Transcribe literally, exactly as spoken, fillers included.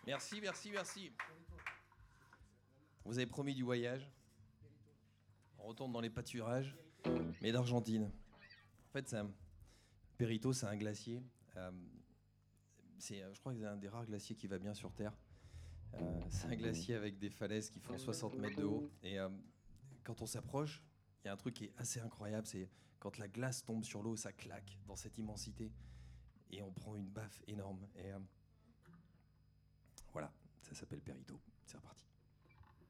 Merci, merci, merci. Vous avez promis du voyage. On retourne dans les pâturages, mais d'Argentine. En fait, c'est un... Perito, c'est un glacier. Euh, c'est, je crois que c'est un des rares glaciers qui va bien sur Terre. Euh, c'est un glacier avec des falaises qui font soixante mètres de haut. Et euh, quand on s'approche, il y a un truc qui est assez incroyable, c'est quand la glace tombe sur l'eau, ça claque dans cette immensité. Et on prend une baffe énorme. Et euh, voilà, ça s'appelle Perito. C'est reparti.